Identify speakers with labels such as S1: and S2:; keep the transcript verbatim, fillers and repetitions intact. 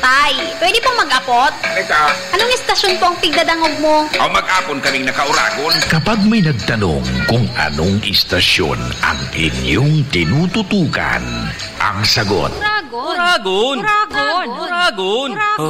S1: Tay, pwede pong mag-apot?
S2: Eka,
S1: Anong istasyon po ang pigdadangog mo?
S2: o mag-apon kaming nakauragon.
S3: Kapag may nagtanong kung anong istasyon ang inyong tinututukan, ang sagot,
S1: Uragon.
S4: Uragon.
S1: Uragon.
S4: Uragon.